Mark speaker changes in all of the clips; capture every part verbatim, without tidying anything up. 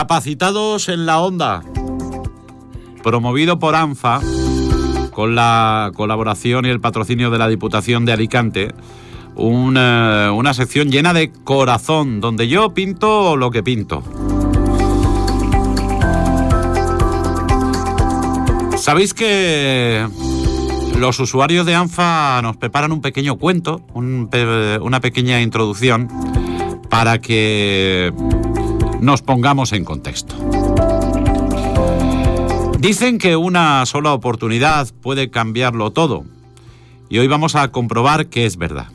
Speaker 1: Capacitados en la Onda, promovido por ANFA, con la colaboración y el patrocinio de la Diputación de Alicante, una, una sección llena de corazón, donde yo pinto lo que pinto. ¿Sabéis que los usuarios de ANFA nos preparan un pequeño cuento, un, una pequeña introducción, para que nos pongamos en contexto? Dicen que una sola oportunidad puede cambiarlo todo, y hoy vamos a comprobar que es verdad.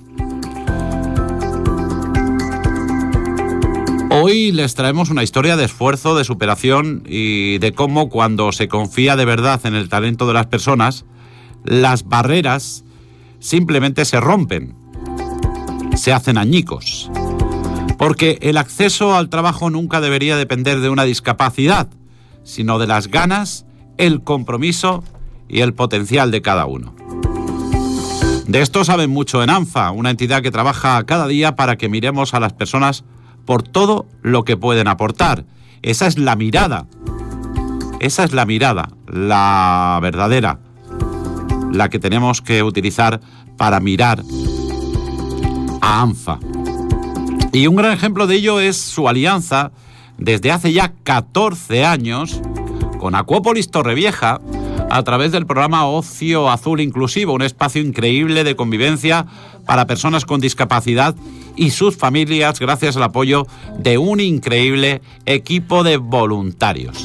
Speaker 1: Hoy les traemos una historia de esfuerzo, de superación y de cómo, cuando se confía de verdad en el talento de las personas, las barreras simplemente se rompen, se hacen añicos. Porque el acceso al trabajo nunca debería depender de una discapacidad, sino de las ganas, el compromiso y el potencial de cada uno. De esto saben mucho en ANFA, una entidad que trabaja cada día para que miremos a las personas por todo lo que pueden aportar. Esa es la mirada, esa es la mirada, la verdadera, la que tenemos que utilizar para mirar a ANFA. Y un gran ejemplo de ello es su alianza desde hace ya catorce años con Acuópolis Torrevieja, a través del programa Ocio Azul Inclusivo, un espacio increíble de convivencia para personas con discapacidad y sus familias, gracias al apoyo de un increíble equipo de voluntarios.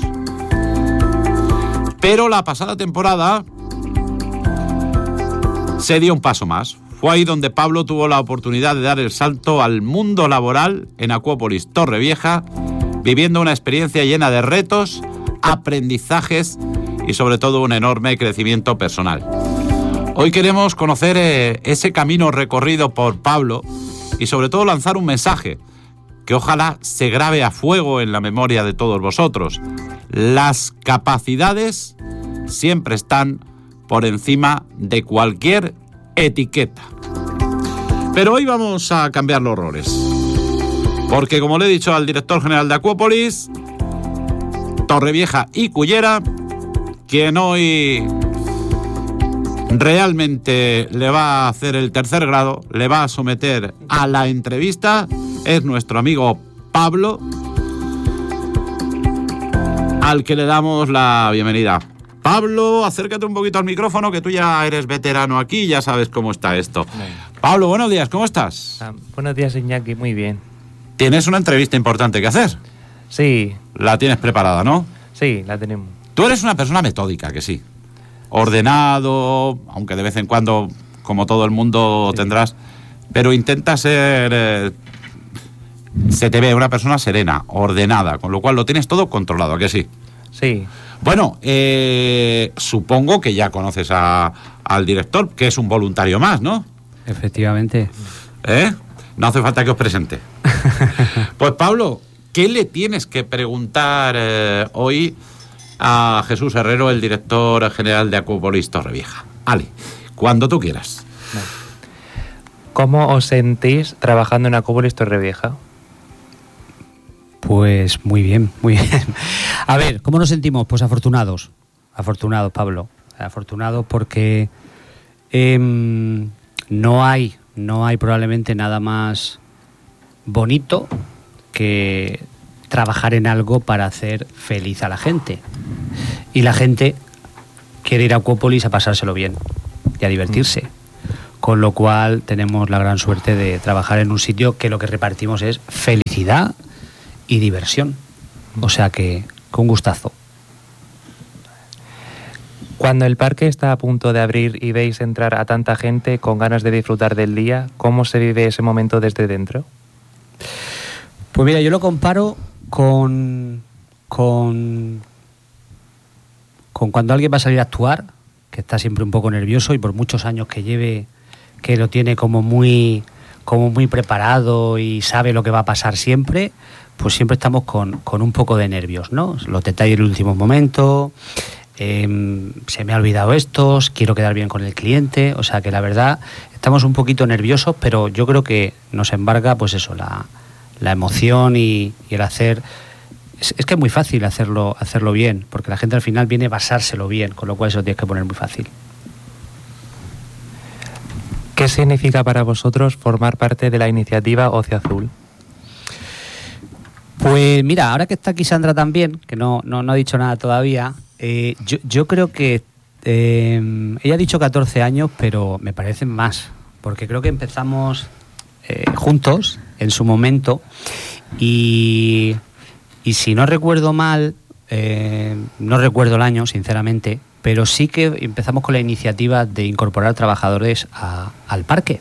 Speaker 1: Pero la pasada temporada se dio un paso más. Fue ahí donde Pablo tuvo la oportunidad de dar el salto al mundo laboral en Acuópolis Torrevieja, viviendo una experiencia llena de retos, aprendizajes y sobre todo un enorme crecimiento personal. Hoy queremos conocer eh, ese camino recorrido por Pablo y sobre todo lanzar un mensaje que ojalá se grabe a fuego en la memoria de todos vosotros. Las capacidades siempre están por encima de cualquier etiqueta. Pero hoy vamos a cambiar los roles, porque como le he dicho al director general de Acuópolis Torrevieja y Cullera, quien hoy realmente le va a hacer el tercer grado, le va a someter a la entrevista, es nuestro amigo Pablo, al que le damos la bienvenida. Pablo, acércate un poquito al micrófono, que tú ya eres veterano aquí, ya sabes cómo está esto. Pablo, buenos días, ¿cómo estás?
Speaker 2: Ah, buenos días, Iñaki, muy bien.
Speaker 1: Tienes una entrevista importante que hacer.
Speaker 2: Sí.
Speaker 1: La tienes preparada, ¿no?
Speaker 2: Sí, la tenemos.
Speaker 1: Tú eres una persona metódica, que sí. Ordenado, aunque de vez en cuando, como todo el mundo, sí, tendrás, pero intenta ser... Eh, se te ve una persona serena, ordenada, con lo cual lo tienes todo controlado, ¿a que sí?
Speaker 2: Sí.
Speaker 1: Bueno, eh, supongo que ya conoces a, al director, que es un voluntario más, ¿no?
Speaker 3: Efectivamente.
Speaker 1: ¿Eh? No hace falta que os presente. Pues Pablo, ¿qué le tienes que preguntar eh, hoy a Jesús Herrero, el director general de Acuópolis Torrevieja? Ale, cuando tú quieras.
Speaker 2: ¿Cómo os sentís trabajando en Acuópolis Torrevieja?
Speaker 3: Pues muy bien, muy bien. A ver, ¿cómo nos sentimos? Pues afortunados. Afortunados, Pablo. Afortunados porque eh, no hay, no hay probablemente nada más bonito que trabajar en algo para hacer feliz a la gente. Y la gente quiere ir a Acuópolis a pasárselo bien y a divertirse. Con lo cual tenemos la gran suerte de trabajar en un sitio que lo que repartimos es felicidad y diversión. O sea que, con gustazo.
Speaker 2: Cuando el parque está a punto de abrir y veis entrar a tanta gente con ganas de disfrutar del día, ¿cómo se vive ese momento desde dentro?
Speaker 3: Pues mira, yo lo comparo con, con, con cuando alguien va a salir a actuar, que está siempre un poco nervioso y por muchos años que lleve, que lo tiene como muy, como muy preparado y sabe lo que va a pasar siempre, pues siempre estamos con, con un poco de nervios, ¿no? Los detalles del último momento, eh, se me ha olvidado esto, quiero quedar bien con el cliente, o sea que la verdad estamos un poquito nerviosos, pero yo creo que nos embarga pues eso, la, la emoción y, y el hacer es, es que es muy fácil hacerlo, hacerlo bien, porque la gente al final viene a basárselo bien, con lo cual eso lo tienes que poner muy fácil.
Speaker 2: ¿Qué significa para vosotros formar parte de la iniciativa Ocio Azul?
Speaker 3: Pues mira, ahora que está aquí Sandra también, que no, no, no ha dicho nada todavía, eh, yo, yo creo que eh, ella ha dicho catorce años, pero me parecen más, porque creo que empezamos eh, juntos en su momento y, y si no recuerdo mal, eh, no recuerdo el año, sinceramente, pero sí que empezamos con la iniciativa de incorporar trabajadores a, al parque.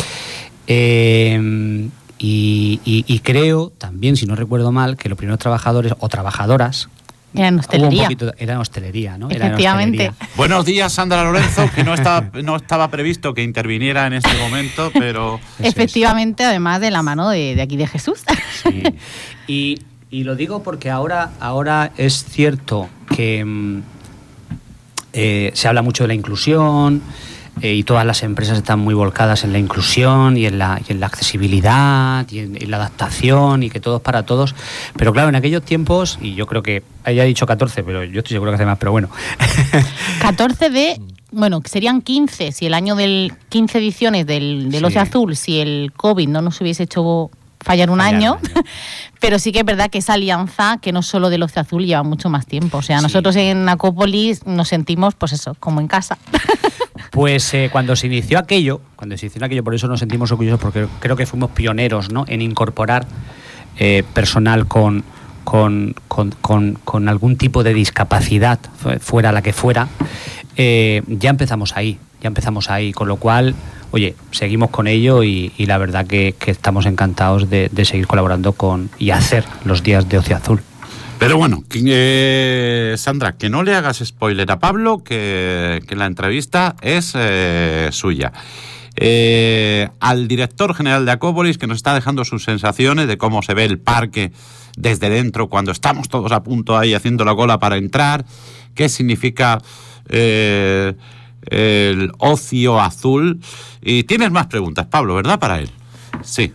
Speaker 3: Eh, y, y, y creo también, si no recuerdo mal, que los primeros trabajadores o trabajadoras
Speaker 4: eran hostelería.
Speaker 3: Un poquito, era hostelería, ¿no?
Speaker 4: Efectivamente.
Speaker 3: Era hostelería.
Speaker 1: Buenos días, Sandra Lorenzo, que no estaba, no estaba previsto que interviniera en este momento, pero...
Speaker 4: Efectivamente, además de la mano de, de aquí de Jesús.
Speaker 3: Sí. Y, y lo digo porque ahora, ahora es cierto que... Eh, se habla mucho de la inclusión eh, y todas las empresas están muy volcadas en la inclusión y en la, y en la accesibilidad y en, en la adaptación y que todo es para todos, pero claro, en aquellos tiempos, y yo creo que ella ha dicho catorce, pero yo estoy seguro que hace más, pero bueno.
Speaker 4: catorce de, bueno, serían quince, si el año del quince ediciones del, del
Speaker 3: Sí.
Speaker 4: Ocio Azul, si el COVID no nos hubiese hecho fallar un
Speaker 3: Fallar
Speaker 4: año,
Speaker 3: un año.
Speaker 4: pero sí que es verdad que esa alianza, que no solo del Ocio Azul, lleva mucho más tiempo. O sea,
Speaker 3: Sí.
Speaker 4: nosotros en Acópolis nos sentimos, pues eso, como en casa.
Speaker 3: Pues eh, cuando se inició aquello, cuando se inició aquello, por eso nos sentimos orgullosos, porque creo que fuimos pioneros, ¿no?, en incorporar eh, personal con, con, con, con, con algún tipo de discapacidad, fuera la que fuera, eh, ya empezamos ahí, ya empezamos ahí, con lo cual, oye, seguimos con ello y, y la verdad que, que estamos encantados de, de seguir colaborando con y hacer los días de Ocio Azul.
Speaker 1: Pero bueno, que, eh, Sandra, que no le hagas spoiler a Pablo, que, que la entrevista es eh, suya. Eh, al director general de Acópolis, que nos está dejando sus sensaciones de cómo se ve el parque desde dentro, cuando estamos todos a punto ahí haciendo la cola para entrar, qué significa eh, el Ocio Azul. Y tienes más preguntas, Pablo, ¿verdad? Para él. Sí.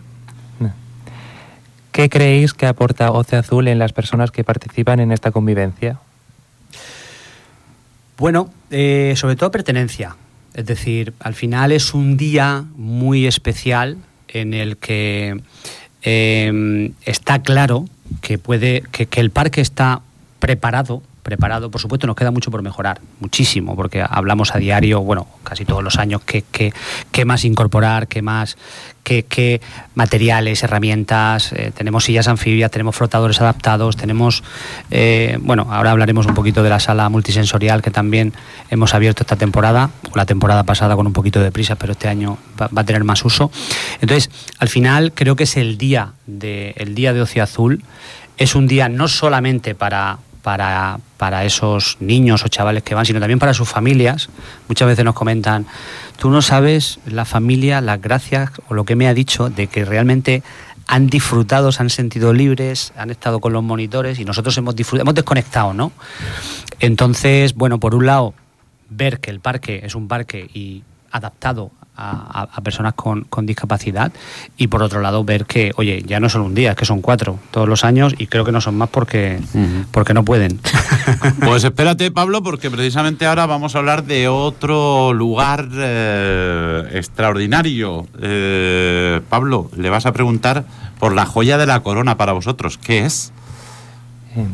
Speaker 2: ¿Qué creéis que aporta Ocio Azul en las personas que participan en esta convivencia?
Speaker 3: Bueno, eh, sobre todo pertenencia. Es decir, al final es un día muy especial en el que eh, está claro que puede que, que el parque está preparado. preparado, por supuesto nos queda mucho por mejorar, muchísimo, porque hablamos a diario, bueno, casi todos los años, qué que, que más incorporar, qué más, qué, qué materiales, herramientas, eh, tenemos sillas anfibias, tenemos flotadores adaptados, tenemos, eh, bueno, ahora hablaremos un poquito de la sala multisensorial que también hemos abierto esta temporada, o la temporada pasada con un poquito de prisa, pero este año va, va a tener más uso. Entonces, al final creo que es el día de, el día de Ocio Azul, es un día no solamente para Para, para esos niños o chavales que van, sino también para sus familias. Muchas veces nos comentan, tú no sabes la familia, las gracias o lo que me ha dicho de que realmente han disfrutado, se han sentido libres, han estado con los monitores y nosotros hemos disfrutado, hemos desconectado, ¿no? Entonces, bueno, por un lado, ver que el parque es un parque y adaptado a, a, a personas con, con discapacidad, y por otro lado ver que, oye, ya no son un día, es que son cuatro todos los años, y creo que no son más porque, uh-huh. porque no pueden.
Speaker 1: Pues espérate, Pablo, porque precisamente ahora vamos a hablar de otro lugar eh, extraordinario. Eh, Pablo, le vas a preguntar por la joya de la corona para vosotros. ¿Qué es?
Speaker 2: Bien.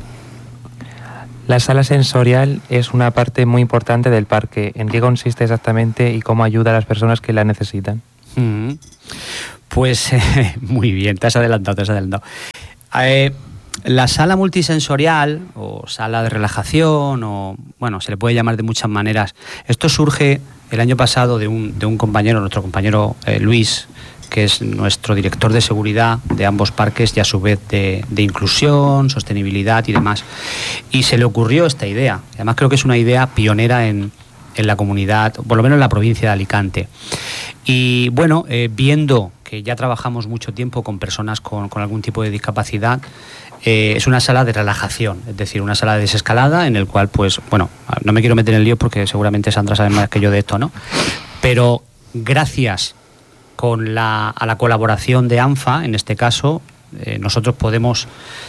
Speaker 2: La sala sensorial es una parte muy importante del parque. ¿En qué consiste exactamente y cómo ayuda a las personas que la necesitan?
Speaker 3: Mm. Pues eh, muy bien, te has adelantado, te has adelantado. Eh, la sala multisensorial o sala de relajación, o bueno, se le puede llamar de muchas maneras. Esto surge el año pasado de un, de un compañero, nuestro compañero eh, Luis, que es nuestro director de seguridad de ambos parques y a su vez de, de inclusión, sostenibilidad y demás. Y se le ocurrió esta idea. Además creo que es una idea pionera en, en la comunidad, por lo menos en la provincia de Alicante. Y bueno, eh, viendo que ya trabajamos mucho tiempo con personas con, con algún tipo de discapacidad, eh, es una sala de relajación, es decir, una sala de desescalada en el cual, pues, bueno, no me quiero meter en lío porque seguramente Sandra sabe más que yo de esto, ¿no? Pero gracias con la, a la colaboración de ANFA, en este caso, eh, nosotros podemos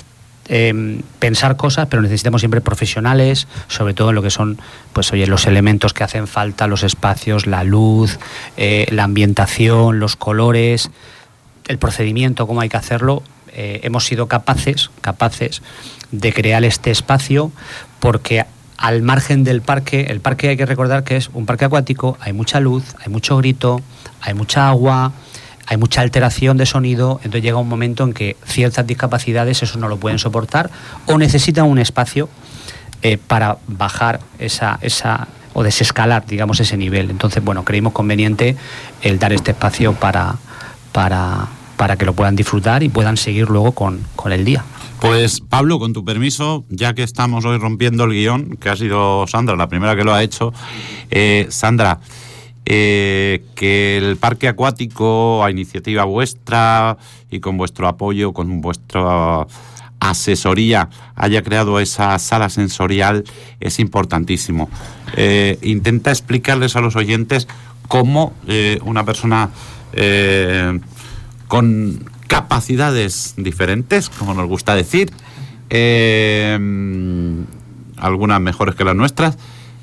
Speaker 3: eh, pensar cosas, pero necesitamos siempre profesionales, sobre todo en lo que son, pues oye, los elementos que hacen falta, los espacios, la luz, eh, la ambientación, los colores, el procedimiento, cómo hay que hacerlo. Eh, hemos sido capaces, capaces de crear este espacio, porque al margen del parque, el parque hay que recordar que es un parque acuático, hay mucha luz, hay mucho grito, hay mucha agua, hay mucha alteración de sonido, entonces llega un momento en que ciertas discapacidades eso no lo pueden soportar o necesitan un espacio eh, para bajar esa, esa o desescalar, digamos, ese nivel. Entonces, bueno, creímos conveniente el dar este espacio para, para, para que lo puedan disfrutar y puedan seguir luego con, con el día.
Speaker 1: Pues Pablo, con tu permiso, ya que estamos hoy rompiendo el guión, que ha sido Sandra la primera que lo ha hecho, eh, Sandra, eh, que el parque acuático, a iniciativa vuestra y con vuestro apoyo, con vuestra asesoría, haya creado esa sala sensorial es importantísimo. Eh, intenta explicarles a los oyentes cómo eh, una persona eh, con capacidades diferentes, como nos gusta decir, eh, algunas mejores que las nuestras,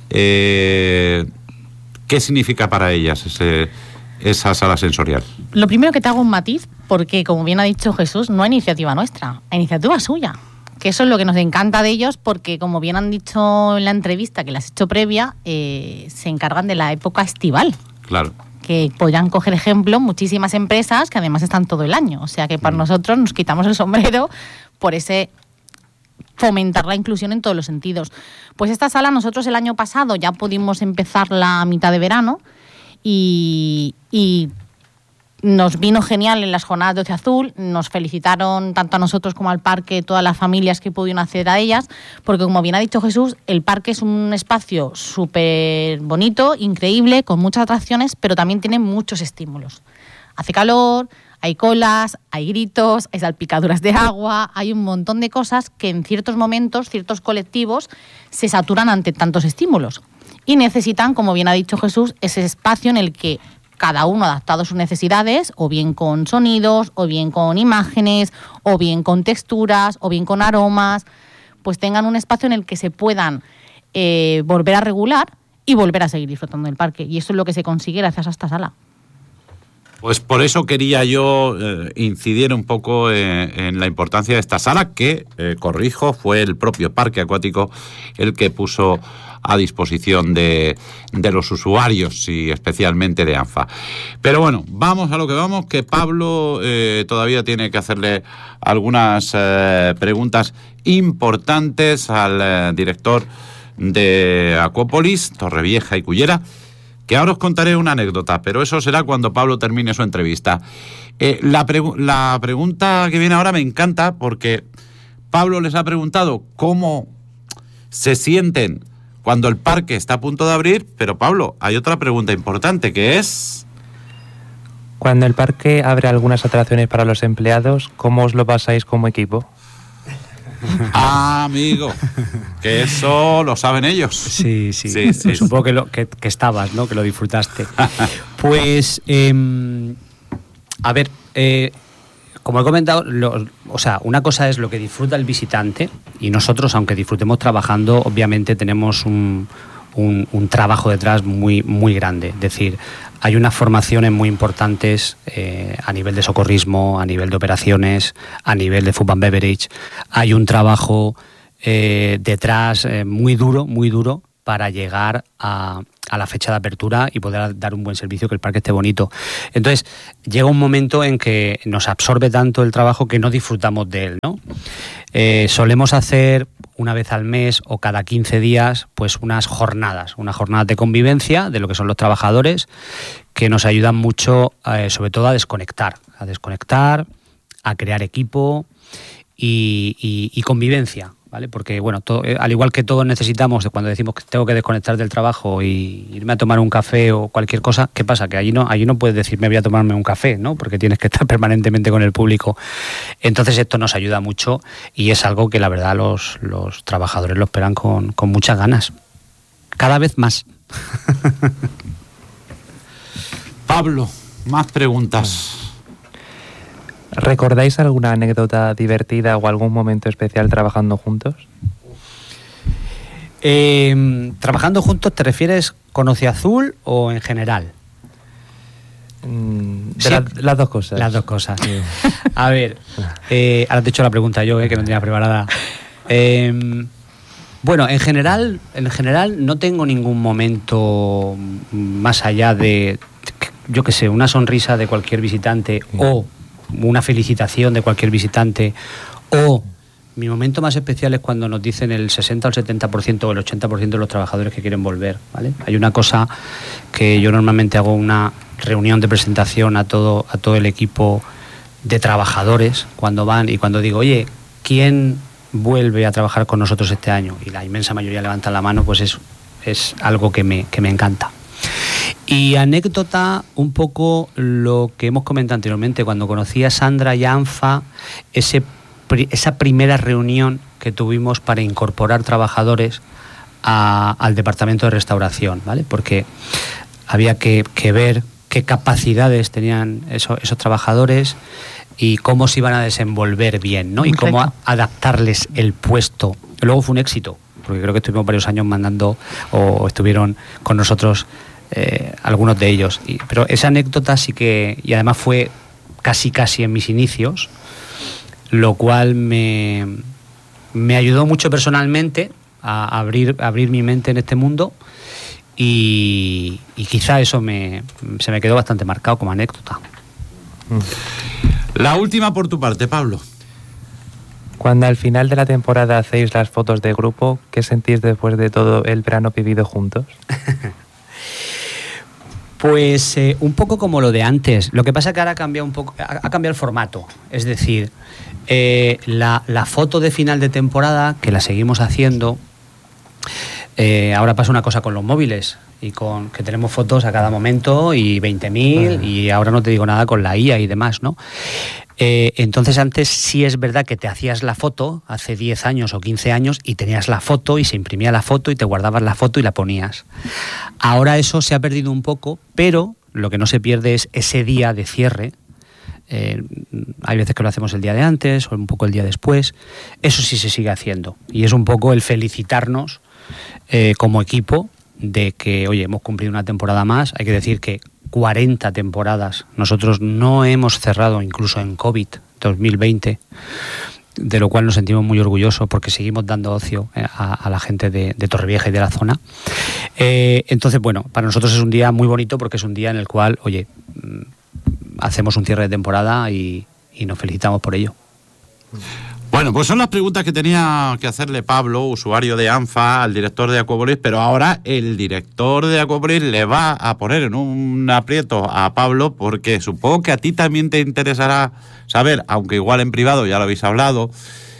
Speaker 1: eh, ¿qué significa para ellas ese, esa sala sensorial?
Speaker 4: Lo primero que te hago un matiz, porque como bien ha dicho Jesús, no hay iniciativa nuestra, hay iniciativa suya, que eso es lo que nos encanta de ellos, porque como bien han dicho en la entrevista que les he hecho previa, eh, se encargan de la época estival.
Speaker 1: Claro.
Speaker 4: Que podrían coger ejemplo muchísimas empresas que además están todo el año. O sea que para mm. nosotros nos quitamos el sombrero por ese fomentar la inclusión en todos los sentidos. Pues esta sala nosotros el año pasado ya pudimos empezarla a mitad de verano y, y nos vino genial en las jornadas de Ocio Azul. Nos felicitaron tanto a nosotros como al parque, todas las familias que pudieron acceder a ellas, porque como bien ha dicho Jesús, el parque es un espacio súper bonito, increíble, con muchas atracciones, pero también tiene muchos estímulos. Hace calor, hay colas, hay gritos, hay salpicaduras de agua, hay un montón de cosas que en ciertos momentos, ciertos colectivos, se saturan ante tantos estímulos y necesitan, como bien ha dicho Jesús, ese espacio en el que cada uno adaptado a sus necesidades, o bien con sonidos, o bien con imágenes, o bien con texturas, o bien con aromas, pues tengan un espacio en el que se puedan eh, volver a regular y volver a seguir disfrutando del parque. Y eso es lo que se consigue gracias a esta sala.
Speaker 1: Pues por eso quería yo eh, incidir un poco eh, en la importancia de esta sala, que, eh, corrijo, fue el propio parque acuático el que puso a disposición de, de los usuarios y especialmente de ANFA. Pero bueno, vamos a lo que vamos, que Pablo eh, todavía tiene que hacerle algunas eh, preguntas importantes al eh, director de Acuópolis, Torrevieja y Cullera, que ahora os contaré una anécdota, pero eso será cuando Pablo termine su entrevista. Eh, la, pregu- la pregunta que viene ahora me encanta porque Pablo les ha preguntado cómo se sienten cuando el parque está a punto de abrir, pero Pablo, hay otra pregunta importante que es...
Speaker 2: Cuando el parque abre algunas atracciones para los empleados, ¿cómo os lo pasáis como equipo?
Speaker 1: Ah, amigo, que eso lo saben ellos.
Speaker 3: Sí, sí,
Speaker 1: sí, sí
Speaker 3: supongo que, lo, que, que estabas, ¿no? Que lo disfrutaste. Pues, eh, a ver, eh, como he comentado, lo, o sea, una cosa es lo que disfruta el visitante y nosotros, aunque disfrutemos trabajando, obviamente tenemos un, un, un trabajo detrás muy, muy grande. Es decir, hay unas formaciones muy importantes eh, a nivel de socorrismo, a nivel de operaciones, a nivel de food and beverage. Hay un trabajo eh, detrás eh, muy duro, muy duro para llegar a, a la fecha de apertura y poder dar un buen servicio, que el parque esté bonito. Entonces, llega un momento en que nos absorbe tanto el trabajo que no disfrutamos de él, ¿no? Eh, solemos hacer una vez al mes o cada quince días pues unas jornadas, unas jornadas de convivencia de lo que son los trabajadores, que nos ayudan mucho, eh, sobre todo a desconectar, a desconectar, a crear equipo y, y, y convivencia, ¿vale? Porque, bueno, todo, eh, al igual que todos necesitamos, cuando decimos que tengo que desconectar del trabajo y irme a tomar un café o cualquier cosa, ¿qué pasa? Que allí no, allí no puedes decir me voy a tomarme un café, ¿no? Porque tienes que estar permanentemente con el público. Entonces esto nos ayuda mucho y es algo que la verdad los, los trabajadores lo esperan con, con muchas ganas. Cada vez más.
Speaker 1: Pablo, más preguntas.
Speaker 2: ¿Recordáis alguna anécdota divertida o algún momento especial trabajando juntos?
Speaker 3: Eh, ¿Trabajando juntos te refieres con Ociazul o en general?
Speaker 2: Mm, de
Speaker 3: Sí.
Speaker 2: la- las dos cosas.
Speaker 3: Las dos cosas. A ver, eh, ahora te he hecho la pregunta yo, eh, que no tenía preparada. Eh, bueno, en general, en general no tengo ningún momento más allá de, yo qué sé, una sonrisa de cualquier visitante o una felicitación de cualquier visitante o mi momento más especial es cuando nos dicen el sesenta o el setenta por ciento o el ochenta por ciento de los trabajadores que quieren volver, ¿vale? Hay una cosa que yo normalmente hago una reunión de presentación a todo, a todo el equipo de trabajadores cuando van y cuando digo, oye, ¿quién vuelve a trabajar con nosotros este año? Y la inmensa mayoría levantan la mano, pues es, es algo que me, que me encanta. Y anécdota, un poco lo que hemos comentado anteriormente, cuando conocí a Sandra y a Anfa, ese, pri- esa primera reunión que tuvimos para incorporar trabajadores a- al departamento de restauración, ¿vale? Porque había que, que ver qué capacidades tenían eso- esos trabajadores y cómo se iban a desenvolver bien, ¿no? Y cómo a-
Speaker 4: Correcto.
Speaker 3: adaptarles el puesto. Luego fue un éxito, porque creo que estuvimos varios años mandando o estuvieron con nosotros eh, algunos de ellos. Y- pero esa anécdota sí que, y además fue casi casi en mis inicios, lo cual me, me ayudó mucho personalmente a abrir, a abrir mi mente en este mundo y, y quizá eso me, se me quedó bastante marcado como anécdota.
Speaker 1: La última por tu parte, Pablo.
Speaker 2: Cuando al final de la temporada hacéis las fotos de grupo, ¿qué sentís después de todo el verano vivido juntos?
Speaker 3: Pues eh, un poco como lo de antes. Lo que pasa es que ahora ha cambiado un poco, ha, ha cambiado el formato. Es decir, eh, la, la foto de final de temporada, que la seguimos haciendo, eh, ahora pasa una cosa con los móviles y con que tenemos fotos a cada momento y veinte mil y ahora no te digo nada con la I A y demás, ¿no? Eh, entonces antes sí es verdad que te hacías la foto hace diez años o quince años y tenías la foto y se imprimía la foto y te guardabas la foto y la ponías. Ahora eso se ha perdido un poco, pero lo que no se pierde es ese día de cierre. Eh, hay veces que lo hacemos el día de antes o un poco el día después. Eso sí se sigue haciendo y es un poco el felicitarnos eh, como equipo de que, oye, hemos cumplido una temporada más. Hay que decir que cuarenta temporadas. Nosotros no hemos cerrado incluso en COVID dos mil veinte, de lo cual nos sentimos muy orgullosos porque seguimos dando ocio a, a la gente de, de Torrevieja y de la zona. Eh, entonces, bueno, para nosotros es un día muy bonito porque es un día en el cual, oye, hacemos un cierre de temporada y, y nos felicitamos por ello.
Speaker 1: Bueno, pues son las preguntas que tenía que hacerle Pablo, usuario de ANFA, al director de Aquapolis, pero ahora el director de Aquapolis le va a poner en un aprieto a Pablo porque supongo que a ti también te interesará saber, aunque igual en privado ya lo habéis hablado,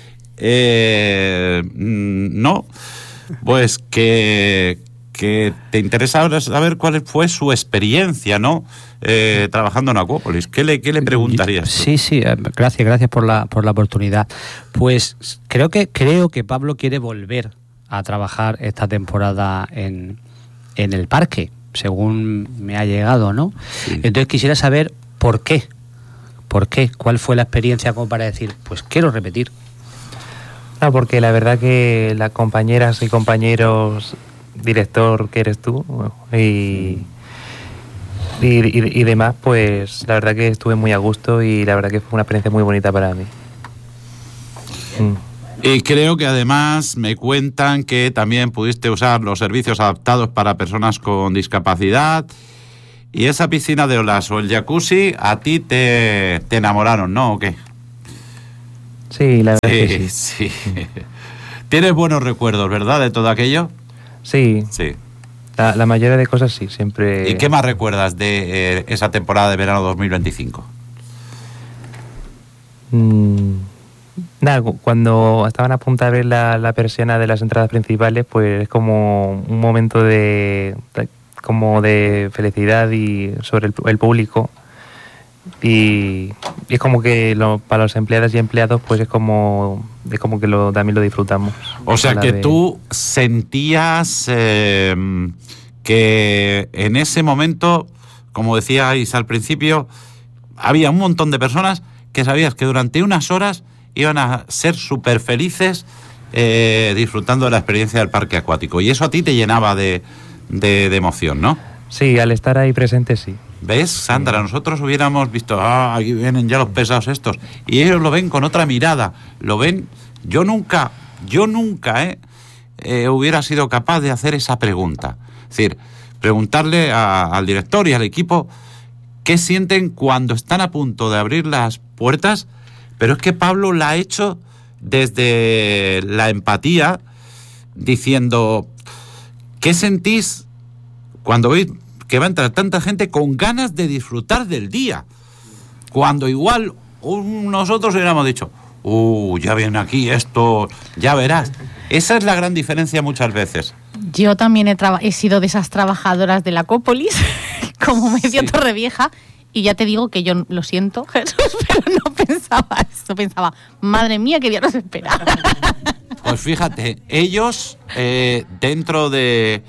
Speaker 1: eh, no, pues que, que te interesa saber cuál fue su experiencia, ¿no? Eh, trabajando en Aquapolis. ¿Qué le, qué le preguntarías tú?
Speaker 3: Sí, sí, eh, gracias, gracias por la, por la oportunidad. Pues creo que, creo que Pablo quiere volver a trabajar esta temporada en, en el parque, según me ha llegado, ¿no?
Speaker 1: Sí.
Speaker 3: Entonces quisiera saber por qué. ¿Por qué? ¿Cuál fue la experiencia como para decir, pues quiero repetir?
Speaker 2: Ah, porque la verdad que las compañeras y compañeros, director que eres tú, bueno, y, y, y, y demás, pues la verdad que estuve muy a gusto y la verdad que fue una experiencia muy bonita para mí. Mm.
Speaker 1: Y creo que además me cuentan que también pudiste usar los servicios adaptados para personas con discapacidad y esa piscina de olas o el jacuzzi a ti te, te enamoraron, ¿no? ¿O qué?
Speaker 2: Sí, la verdad
Speaker 1: Sí,
Speaker 2: que sí.
Speaker 1: sí. Tienes buenos recuerdos, ¿verdad? De todo aquello.
Speaker 2: Sí,
Speaker 1: Sí.
Speaker 2: la, la mayoría de cosas sí, siempre...
Speaker 1: ¿Y qué más recuerdas de eh, esa temporada de verano dos mil veinticinco?
Speaker 2: Mm, nada, cu- cuando estaban a punto de abrir la, la persiana de las entradas principales, pues es como un momento de, de- como de felicidad y sobre el, el público y, y es como que lo- para los empleadas y empleados pues es como es como que lo, también lo disfrutamos.
Speaker 1: O sea
Speaker 2: La
Speaker 1: que
Speaker 2: de-
Speaker 1: tú sentías eh, que en ese momento, como decíais al principio, había un montón de personas que sabías que durante unas horas iban a ser súper felices eh, disfrutando de la experiencia del parque acuático. Y eso a ti te llenaba de, de, de emoción, ¿no?
Speaker 2: Sí, al estar ahí presente, sí.
Speaker 1: ¿Ves, Sandra? Sí. Nosotros hubiéramos visto, ah, aquí vienen ya los pesados estos. Y ellos lo ven con otra mirada. Lo ven... Yo nunca, yo nunca eh, eh, hubiera sido capaz de hacer esa pregunta. Es decir, preguntarle a, al director y al equipo qué sienten cuando están a punto de abrir las puertas, pero es que Pablo la ha hecho desde la empatía, diciendo, ¿qué sentís cuando veis que va a entrar tanta gente con ganas de disfrutar del día? Cuando igual un, nosotros hubiéramos dicho, uh, ya viene aquí esto, ya verás. Esa es la gran diferencia muchas veces.
Speaker 4: Yo también he, traba- he sido de esas trabajadoras de la Acópolis, como medio
Speaker 1: Sí.
Speaker 4: Torrevieja, y ya te digo que yo lo siento, Jesús, pero no pensaba eso. Pensaba, madre mía, qué día nos espera.
Speaker 1: Pues fíjate, ellos eh, dentro de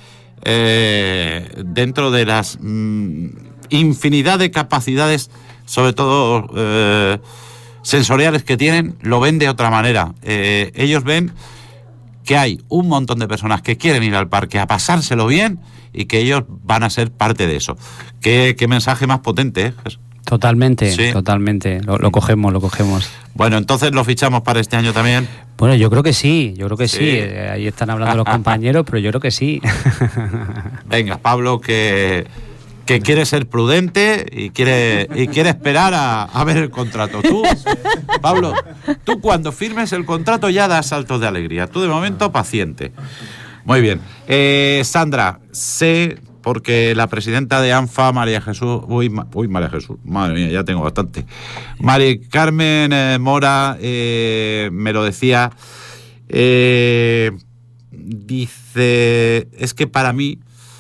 Speaker 1: eh, dentro de las mm, infinidad de capacidades, sobre todo eh, sensoriales que tienen, lo ven de otra manera. Eh, ellos ven que hay un montón de personas que quieren ir al parque a pasárselo bien y que ellos van a ser parte de eso. Qué, qué mensaje más potente, ¿eh?
Speaker 3: Totalmente,
Speaker 1: Sí.
Speaker 3: totalmente. Lo, lo cogemos, lo cogemos.
Speaker 1: Bueno, entonces lo fichamos para este año también.
Speaker 3: Bueno, yo creo que sí, yo creo que sí.
Speaker 1: Sí.
Speaker 3: Eh, ahí están hablando los compañeros, pero yo creo que sí.
Speaker 1: Venga, Pablo, que, que quiere ser prudente y quiere, y quiere esperar a, a ver el contrato. Tú, Pablo, tú cuando firmes el contrato ya das saltos de alegría. Tú de momento paciente. Muy bien. Eh, Sandra, sé, porque la presidenta de ANFA, María Jesús... Uy, ma, uy, María Jesús, madre mía, ya tengo bastante. María Carmen eh, Mora eh, me lo decía. Eh, dice, es que para mí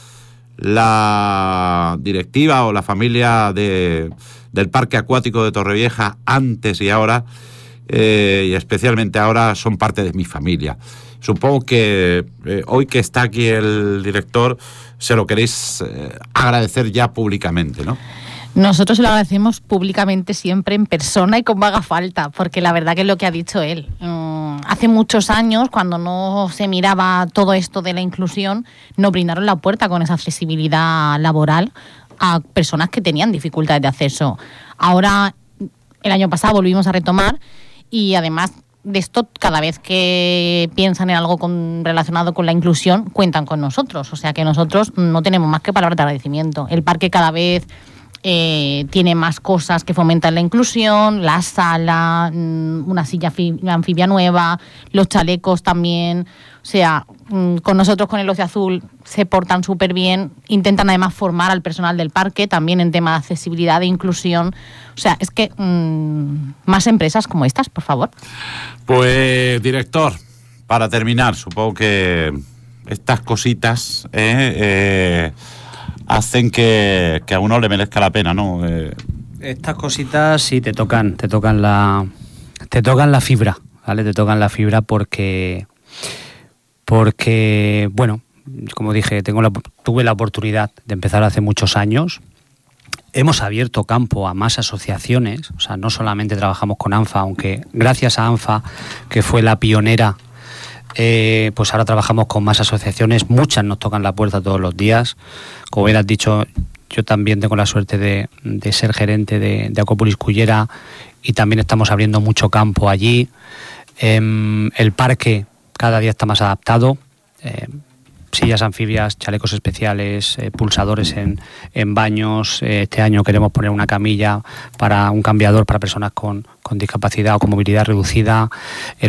Speaker 1: la directiva o la familia de, del Parque Acuático de Torrevieja, antes y ahora, eh, y especialmente ahora, son parte de mi familia. Supongo que eh, hoy que está aquí el director, se lo queréis eh, agradecer ya públicamente, ¿no?
Speaker 4: Nosotros se lo agradecemos públicamente siempre en persona y como haga falta, porque la verdad que es lo que ha dicho él. Um, hace muchos años, cuando no se miraba todo esto de la inclusión, nos brindaron la puerta con esa accesibilidad laboral a personas que tenían dificultades de acceso. Ahora, el año pasado volvimos a retomar y además de esto, cada vez que piensan en algo con, relacionado con la inclusión, cuentan con nosotros. O sea que nosotros no tenemos más que palabras de agradecimiento. El parque cada vez eh, tiene más cosas que fomentan la inclusión, la sala, una silla anfibia nueva, los chalecos también. O sea, con nosotros, con el Ocio Azul, se portan súper bien. Intentan además formar al personal del parque también en tema de accesibilidad e inclusión. O sea, es que mmm, más empresas como estas, por favor.
Speaker 1: Pues, director, para terminar, supongo que estas cositas eh, eh, hacen que, que a uno le merezca la pena, ¿no? Eh,
Speaker 3: Estas cositas sí te tocan, te tocan la, te tocan la fibra, ¿vale? Te tocan la fibra porque, porque, bueno, como dije, tengo la, tuve la oportunidad de empezar hace muchos años. Hemos abierto campo a más asociaciones, o sea, no solamente trabajamos con ANFA, aunque gracias a ANFA, que fue la pionera, eh, pues ahora trabajamos con más asociaciones, muchas nos tocan la puerta todos los días. Como bien has dicho, yo también tengo la suerte de, de ser gerente de, de Acópolis Cullera y también estamos abriendo mucho campo allí. Eh, el parque cada día está más adaptado. Eh, sillas anfibias, chalecos especiales, eh, pulsadores en, en baños. Eh, este año queremos poner una camilla para un cambiador para personas con, con discapacidad o con movilidad reducida. El